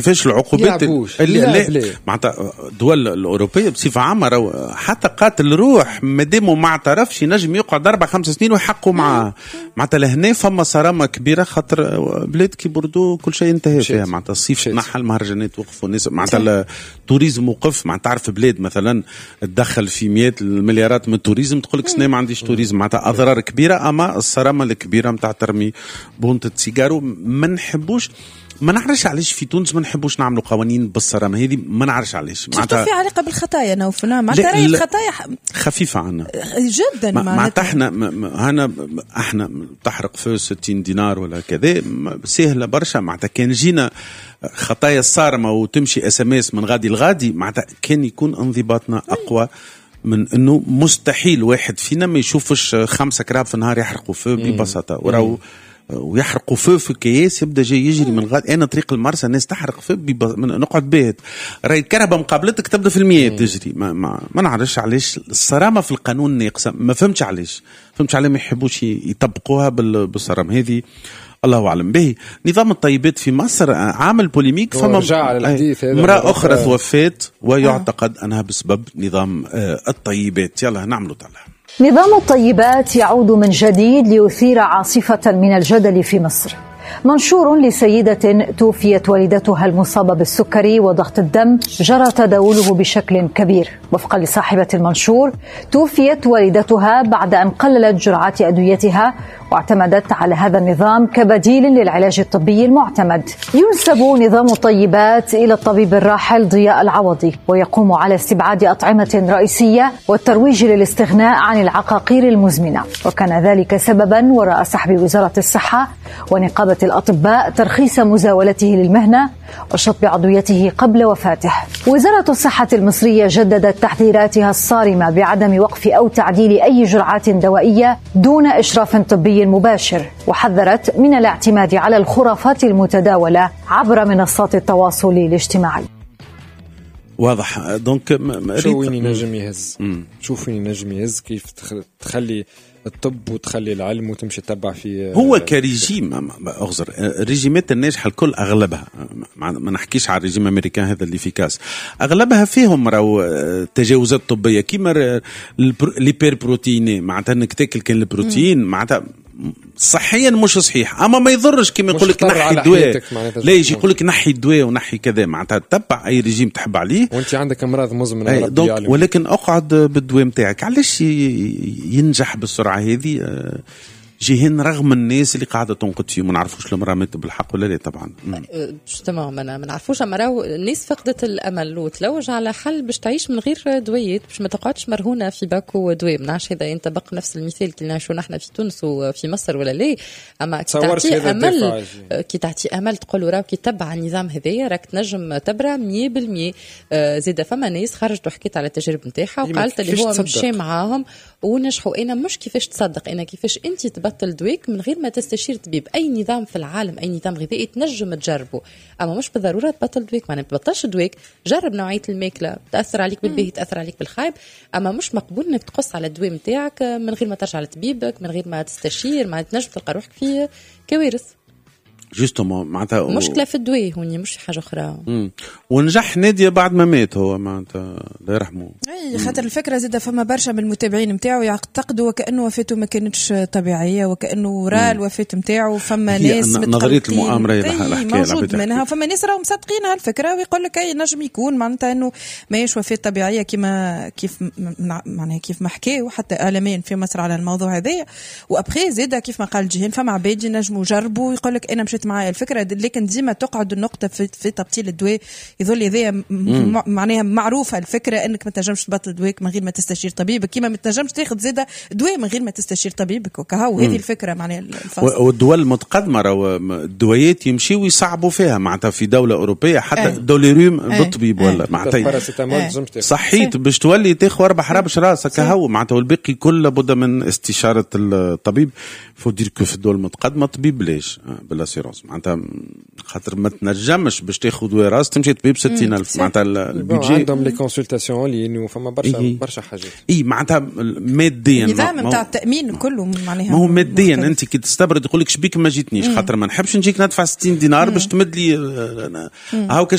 كيفاش العقوبات اللي معناتها الدول الأوروبية بصفة عامة حتى قاتل روح مادامه ما اعترفش ينجم يقعد 4-5 سنين ويحقوا معاه. معناتها لهنا فما صرامة كبيرة خاطر بلاد كي بوردو كل شيء انتهى فيها. معناتها الصيف نحى المهرجانات وقفوا الناس. معناتها التوريزم وقف. معناتها تعرف بلاد مثلا تدخل في مئات المليارات من التوريزم تقول لك سنة ما عنديش توريزم. معناتها أضرار كبيرة. أما الصرامة الكبيرة متاع ترمي بونت سيجارو ما نحبوش. ما نعرفش علاش في تونس ما نحبوش نعملوا قوانين بالصرامه هذه. ما نعرفش علاش. معناتها في علاقه بالخطايا نوفنا. معناتها راهي الخطايا خفيفه عنا جدا. معناتها احنا تحرق في 60 دينار ولا كذا سهله برشا. معناتها كان جينا خطايا الصارمه وتمشي SMS من غادي لغادي معناتها كان يكون انضباطنا اقوى من انه مستحيل واحد فينا ما يشوفش 5 كراب في النهار يحرقوا فيه ببساطه وراو ويحرقوا فيه في كياس يبدا جاي يجري من غاد. انا طريق المرسى الناس تحرق فيه نقعد بيت راهي الكهرباء مقابلتك تبدا في المياه تجري. ما نعرفش علاش الصرامه في القانون ناقصه. ما فهمتش علاش ما يحبوش يطبقوها بالصرامه هذه. الله أعلم به. نظام الطيبات في مصر عامل بوليميك. فما امرأة أخرى توفت ويعتقد أنها بسبب نظام الطيبات. يلا نعملوا طلع. نظام الطيبات يعود من جديد ليثير عاصفة من الجدل في مصر. منشور لسيدة توفيت والدتها المصابة بالسكري وضغط الدم جرى تداوله بشكل كبير. وفقا لصاحبة المنشور توفيت والدتها بعد أن قللت جرعات أدويتها واعتمدت على هذا النظام كبديل للعلاج الطبي المعتمد. ينسب نظام الطيبات إلى الطبيب الراحل ضياء العوضي ويقوم على استبعاد أطعمة رئيسية والترويج للاستغناء عن العقاقير المزمنة. وكان ذلك سببا وراء سحب وزارة الصحة ونقابة الأطباء ترخيص مزاولته للمهنة وشطب عضويته قبل وفاته. وزارة الصحة المصرية جددت تحذيراتها الصارمة بعدم وقف أو تعديل أي جرعات دوائية دون إشراف طبي مباشر، وحذرت من الاعتماد على الخرافات المتداولة عبر منصات التواصل الاجتماعي. واضح. دونك شوفيني نجم يهز كيف تخلي الطب وتخلي العلم وتمشي تتبع في هو كريجيم. أغزر الريجيمات الناجحة الكل أغلبها ما نحكيش على الريجيم الأمريكان هذا اللي فيكاس أغلبها فيهم راو تجاوزات طبية كيما البير بروتيني. معناتها انك تاكل كان البروتين معناتها صحيا مش صحيح. اما ما يضرش كيما يقول لك نحي الدواء. لا يجي يقول لك نحي الدواء ونحي كذا. معناتها تتبع اي ريجيم تحب عليه وانت عندك امراض مزمنه ولكن اقعد بالدواء نتاعك. علاش ينجح بالسرعه هذه جيهن رغم الناس اللي قاعده تنقد فيه. ما نعرفوش المراه مات بالحق ولا لا. طبعا تمام ما نعرفوش. اما راهو الناس فقدت الامل وتلوج على حل باش تعيش من غير دويات باش ما تقعدش مرهونه في باكو دواء. ما نعرفش اذا ينطبق نفس المثال اللي نعيشوا نحن في تونس وفي مصر ولا لا. اما كي تعطي امل تقول راهو كي تبع النظام هذايا راك تنجم تبرع 100%. زيد فما ناس خرجت وحكيت على التجارب نتاعها وقالت اللي هو مشي معاهم ونجحوا. انا مش كيفاش تصدق انا كيفاش انت تبطل دويك من غير ما تستشير طبيب. اي نظام في العالم اي نظام غذائي تنجم تجربه اما مش بالضروره تبطل دويك. ما تبطلش دويك جرب نوعيه الماكله تاثر عليك بالباهي تاثر عليك بالخايب. اما مش مقبول انك تقص على الدواء نتاعك من غير ما ترجع لطبيبك من غير ما تستشير. ما تنجم تلقى روحك في كوارث. جوستومون معناتها مشكله في الدواء هوني مش حاجه اخرى. ونجح ناديه بعد ما مات هو معناتها الله يرحمه. اي خاطر الفكره زاده فما برشا من المتابعين نتاعو يعتقدوا وكانه وفاته ما كانتش طبيعيه وكانه راه الوفاه نتاعو. فما ناس نظريه المؤامره موجود منها. فما ناس راهم مصدقين هالفكره ويقول لك اي نجم يكون معناتها انه ماهيش وفاه طبيعيه كيف معناها كيف ما حكاوا حتى اعلاميا في مصر على الموضوع هذايا. وابخي زاده كيف ما قال جيهان فما عباد ينجموا يجربوا يقول لك انا مشيت معايا الفكره. لكن ديما تقعد النقطه في تبطيل الدواء يظل هذا معناها معروفه الفكره انك ما تنجمش تبطل دواءك من غير ما تستشير طبيبك كيما ما تنجمش تاخذ زاده دواء من غير ما تستشير طبيبك. وكهو هذه الفكره معناها الفاصل. والدول المتقدمه راهو الدويات يمشيوا يصعبوا فيها معناتها في دوله اوروبيه حتى دوليروم بالطبيب ولا معناتها صحيت باش تولي تاخذ 4 حرابش راسك كهو معناتها والباقي كله بد من استشاره الطبيب. فودير كو في الدول المتقدمه طبيب بلاش بلا سيرون. جورونس معناتها خاطر ما تنجمش باش تاخذ دواء راس تمشي تبيب 60,000 معناتها البيدجي عندهم لي كونسلتاسيون لين فما برشا حاجات معناتها ماديا النظام نتاع التامين كله معناها ما هو ماديا انت كي تستبرد يقول لك شبيك ما جيتنيش خاطر ما نحبش نجيك ندفع 60 دينار باش تمد لي هاو